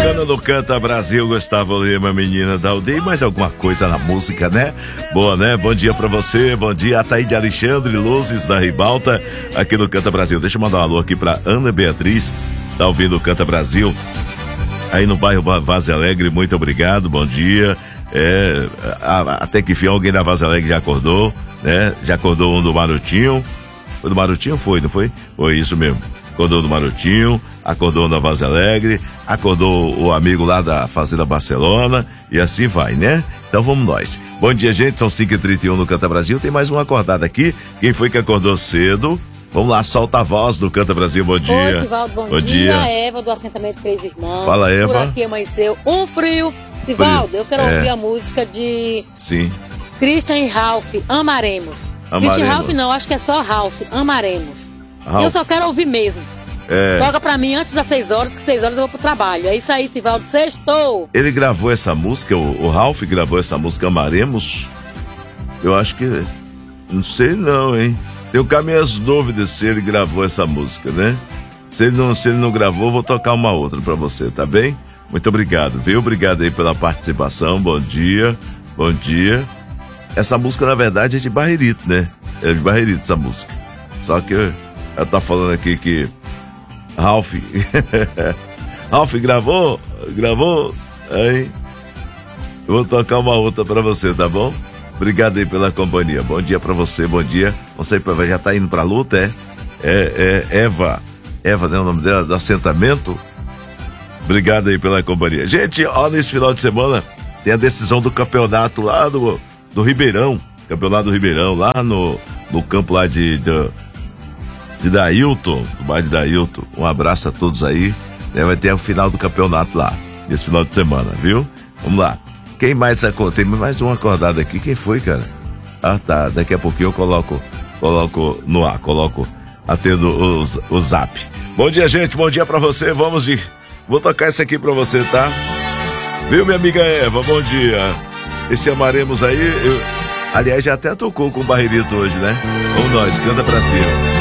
semana no Canta Brasil, Gustavo Lima, menina da aldeia. Mais alguma coisa na música, né? Boa, né? Bom dia pra você, bom dia, Ataíde Alexandre, Luzes da Ribalta, aqui no Canta Brasil. Deixa eu mandar um alô aqui pra Ana Beatriz, tá ouvindo o Canta Brasil, aí no bairro Vaz Alegre, muito obrigado, bom dia. Até que enfim, alguém da Vaz Alegre já acordou, né? Já acordou um do Marotinho. Foi do Marotinho? Foi, não foi? Foi isso mesmo. Acordou do Marotinho, acordou na Vaz Alegre, acordou o amigo lá da Fazenda Barcelona e assim vai, né? Então vamos nós. Bom dia, gente, são 5h31 no Canta Brasil, tem mais um acordado aqui. Quem foi que acordou cedo? Vamos lá, solta a voz do Canta Brasil, bom dia. Oi, Sivaldo, bom dia. Eva do assentamento Três Irmãos. Fala, Eva. Por aqui amanheceu um frio. Sivaldo, eu quero ouvir a música de... Sim. Christian e Ralph, Amaremos. Christian e Ralph não, acho que é só Ralph, Amaremos. Eu só quero ouvir mesmo. Toca pra mim antes das 6 horas, que 6 horas eu vou pro trabalho. É isso aí, Sivaldo, sextou. Ele gravou essa música, o Ralph gravou essa música Amaremos? Eu acho que... Não sei não, hein? Tenho cá minhas dúvidas se ele gravou essa música, né? Se ele não gravou, vou tocar uma outra pra você, tá bem? Muito obrigado, viu? Obrigado aí pela participação, bom dia, bom dia. Essa música, na verdade, é de Barreirito, né? É de Barreirito essa música. Só que ela tá falando aqui que Ralph Ralph gravou, aí eu vou tocar uma outra pra você, tá bom? Obrigado aí pela companhia, bom dia pra você, bom dia. Não sei, já tá indo pra luta, Eva, né, o nome dela, do assentamento. Obrigado aí pela companhia. Gente, ó, nesse final de semana tem a decisão do campeonato lá do Ribeirão, campeonato do Ribeirão, lá no campo lá de Dailton, do bairro de Dailton. Um abraço a todos aí, né? Vai ter o final do campeonato lá, esse final de semana, viu? Vamos lá. Quem mais acordou? Tem mais um acordado aqui, quem foi, cara? Ah, tá, daqui a pouquinho eu coloco no ar, atendo o zap. Bom dia, gente, bom dia pra você, vou tocar esse aqui pra você, tá? Viu, minha amiga Eva, bom dia. Esse Amaremos aí, aliás, já até tocou com o Barreirito hoje, né? Vamos nós, Canta Brasil.